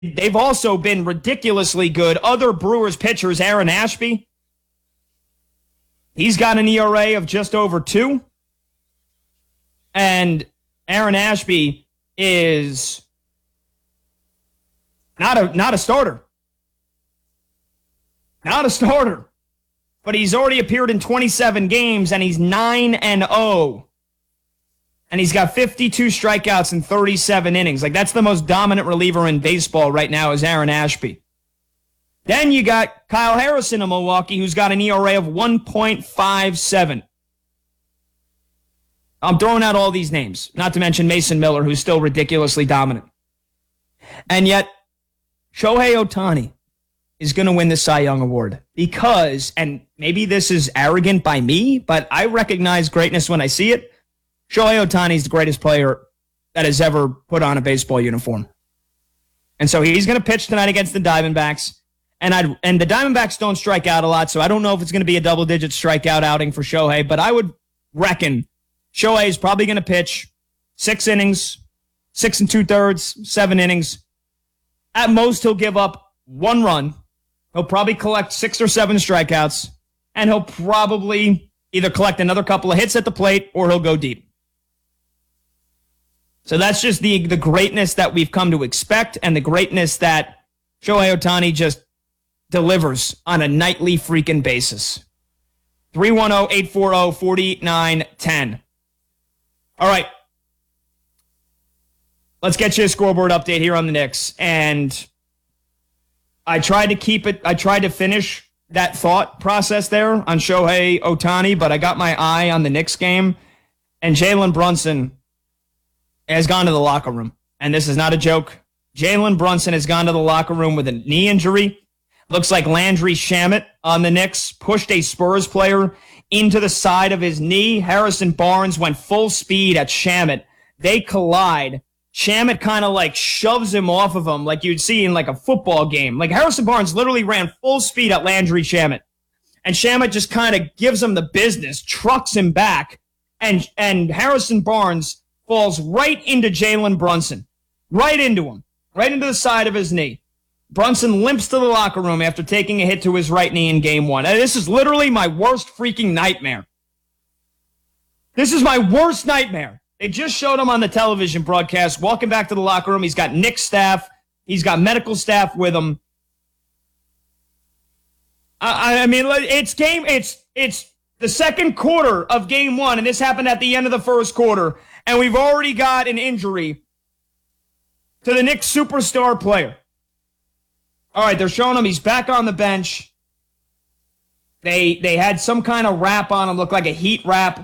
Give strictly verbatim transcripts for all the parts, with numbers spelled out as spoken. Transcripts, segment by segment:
they've also been ridiculously good. Other Brewers pitchers, Aaron Ashby, he's got an E R A of just over two. And Aaron Ashby is not a not a starter. Not a starter. But he's already appeared in twenty-seven games, and he's nine and oh. And he's got fifty-two strikeouts in thirty-seven innings. Like, that's the most dominant reliever in baseball right now is Aaron Ashby. Then you got Kyle Harrison of Milwaukee, who's got an E R A of one point five seven. I'm throwing out all these names, not to mention Mason Miller, who's still ridiculously dominant. And yet, Shohei Ohtani is going to win the Cy Young Award because, and maybe this is arrogant by me, but I recognize greatness when I see it. Shohei Ohtani is the greatest player that has ever put on a baseball uniform. And so he's going to pitch tonight against the Diamondbacks. And I and the Diamondbacks don't strike out a lot, so I don't know if it's going to be a double-digit strikeout outing for Shohei, but I would reckon Shohei is probably going to pitch six innings, six and two-thirds, seven innings. At most, he'll give up one run. He'll probably collect six or seven strikeouts, and he'll probably either collect another couple of hits at the plate or he'll go deep. So that's just the, the greatness that we've come to expect and the greatness that Shohei Ohtani just delivers on a nightly freaking basis. three one zero, eight four zero, four nine one zero. All right. Let's get you a scoreboard update here on the Knicks. And I tried to keep it, I tried to finish that thought process there on Shohei Ohtani, but I got my eye on the Knicks game. And Jalen Brunson has gone to the locker room. And this is not a joke. Jalen Brunson has gone to the locker room with a knee injury. Looks like Landry Shamet on the Knicks pushed a Spurs player into the side of his knee. Harrison Barnes went full speed at Shamet. They collide. Shamet kind of like shoves him off of him like you'd see in like a football game. Like Harrison Barnes literally ran full speed at Landry Shamet. And Shamet just kind of gives him the business, trucks him back. And, and Harrison Barnes falls right into Jalen Brunson. Right into him. Right into the side of his knee. Brunson limps to the locker room after taking a hit to his right knee in game one. And this is literally my worst freaking nightmare. This is my worst nightmare. They just showed him on the television broadcast, walking back to the locker room. He's got Knicks staff. He's got medical staff with him. I, I mean, it's game, it's, it's the second quarter of game one, and this happened at the end of the first quarter, and we've already got an injury to the Knicks superstar player. All right, they're showing him he's back on the bench. They they had some kind of wrap on him, looked like a heat wrap.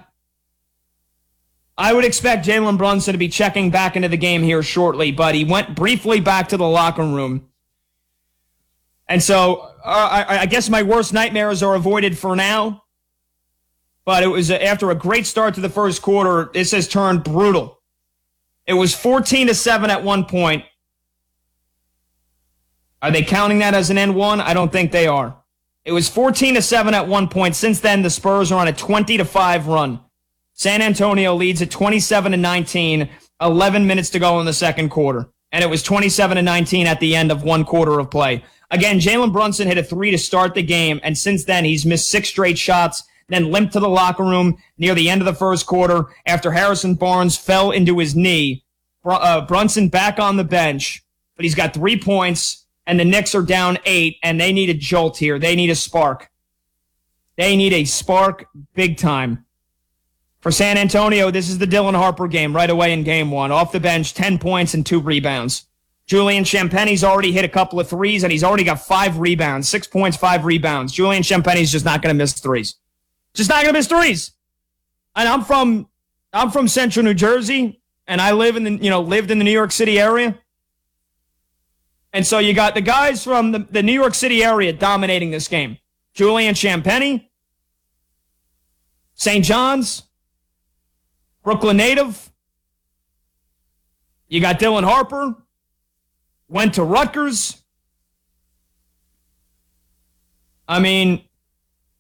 I would expect Jalen Brunson to be checking back into the game here shortly, but he went briefly back to the locker room. And so uh, I, I guess my worst nightmares are avoided for now. But it was after a great start to the first quarter, this has turned brutal. It was fourteen to seven at one point. Are they counting that as an N one? I don't think they are. It was fourteen to seven at one point. Since then, the Spurs are on a twenty to five run. San Antonio leads at twenty-seven to nineteen, eleven minutes to go in the second quarter. And it was twenty-seven to nineteen at the end of one quarter of play. Again, Jalen Brunson hit a three to start the game, and since then he's missed six straight shots, then limped to the locker room near the end of the first quarter after Harrison Barnes fell into his knee. Uh, Brunson back on the bench, but he's got three points, and the Knicks are down eight, and they need a jolt here. They need a spark. They need a spark big time. For San Antonio, this is the Dylan Harper game right away in game one. Off the bench, ten points and two rebounds. Julian Champagne's already hit a couple of threes, and he's already got five rebounds. Six points, five rebounds. Julian Champagne's just not going to miss threes. Just not going to miss threes. And I'm from I'm from Central New Jersey, and I live in the, you know, lived in the New York City area. And so you got the guys from the, the New York City area dominating this game. Julian Champagne, Saint John's, Brooklyn native. You got Dylan Harper, went to Rutgers. I mean,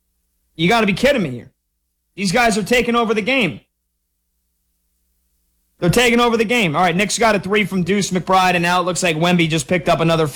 you got to be kidding me here. These guys are taking over the game. They're taking over the game. All right, Knicks got a three from Deuce McBride, and now it looks like Wemby just picked up another